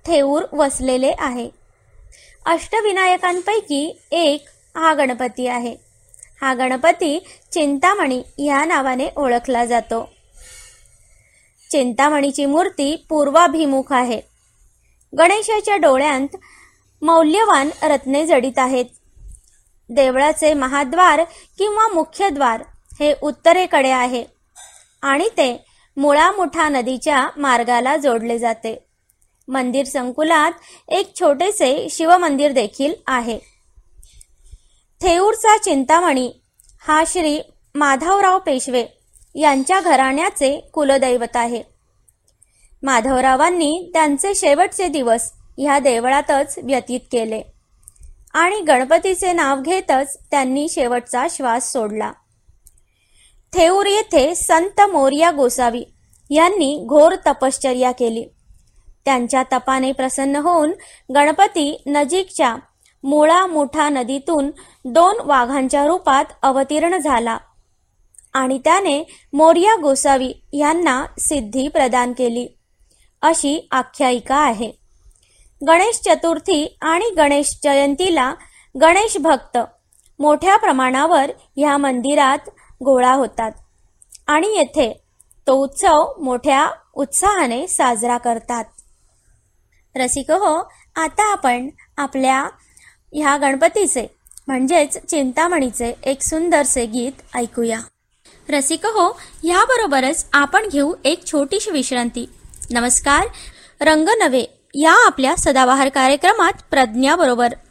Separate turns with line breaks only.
थेऊर वसलेले आहे. अष्टविनायकांपैकी एक हा गणपती आहे. हा गणपती चिंतामणी या नावाने ओळखला जातो. चिंतामणीची मूर्ती पूर्वाभिमुख आहे. गणेशाच्या डोळ्यांत मौल्यवान रत्ने जडित आहेत. देवळाचे महाद्वार किंवा मुख्यद्वार हे उत्तरेकडे आहे आणि ते मुळामुठा नदीच्या मार्गाला जोडले जाते. मंदिर संकुलात एक छोटेसे शिवमंदिर देखील आहे. थेऊरचा चिंतामणी हा श्री माधवराव पेशवे यांच्या घराण्याचे कुलदैवत आहे. माधवरावांनी त्यांचे शेवटचे दिवस ह्या देवळातच व्यतीत केले आणि गणपतीचे नाव घेतच त्यांनी शेवटचा श्वास सोडला. थेऊर येथे संत मोरया गोसावी यांनी घोर तपश्चर्या केली. त्यांच्या तपाने प्रसन्न होऊन गणपती नजीकच्या मुळा मुठा नदीतून 2 वाघांच्या रूपात अवतीर्ण झाला आणि त्याने मोरया गोसावी यांना सिद्धी प्रदान केली, अशी आख्यायिका आहे. गणेश चतुर्थी आणि गणेश जयंतीला गणेश भक्त मोठ्या प्रमाणावर ह्या मंदिरात गोळा होतात आणि येथे तो उत्सव मोठ्या उत्साहाने साजरा करतात. रसिको, आता आपण आपल्या ह्या गणपतीचे म्हणजेच चिंतामणीचे एक सुंदरसे गीत ऐकूया. रसिको, ह्याबरोबरच आपण घेऊ एक छोटीशी विश्रांती. नमस्कार, रंग नवे या आपल्या सदाबहार कार्यक्रमात प्रज्ञा बरोबर